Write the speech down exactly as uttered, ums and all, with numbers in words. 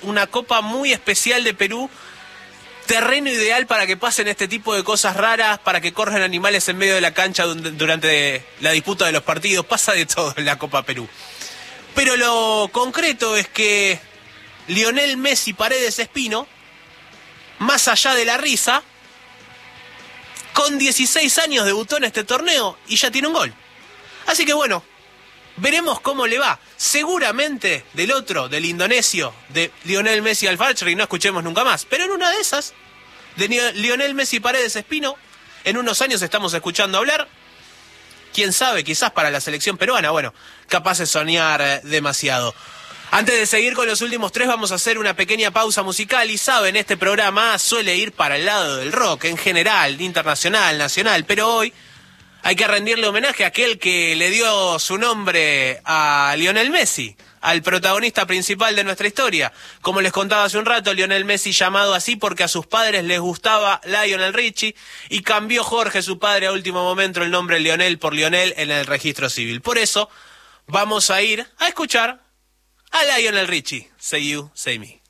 una copa muy especial de Perú, terreno ideal para que pasen este tipo de cosas raras, para que corran animales en medio de la cancha durante la disputa de los partidos. Pasa de todo en la Copa Perú. Pero lo concreto es que Lionel Messi Paredes Espino, más allá de la risa, con dieciséis años debutó en este torneo y ya tiene un gol. Así que bueno, veremos cómo le va. Seguramente del otro, del indonesio, de Lionel Messi Al-Fajri, no escuchemos nunca más. Pero en una de esas, de Lionel Messi Paredes Espino, en unos años estamos escuchando hablar. Quién sabe, quizás para la selección peruana, bueno, capaz de soñar eh, demasiado. Antes de seguir con los últimos tres, vamos a hacer una pequeña pausa musical. Y saben, este programa suele ir para el lado del rock, en general, internacional, nacional. Pero hoy hay que rendirle homenaje a aquel que le dio su nombre a Lionel Messi, al protagonista principal de nuestra historia. Como les contaba hace un rato, Lionel Messi llamado así porque a sus padres les gustaba Lionel Richie y cambió Jorge, su padre, a último momento el nombre Lionel por Lionel en el registro civil. Por eso vamos a ir a escuchar a Lionel Richie, Say You, Say Me.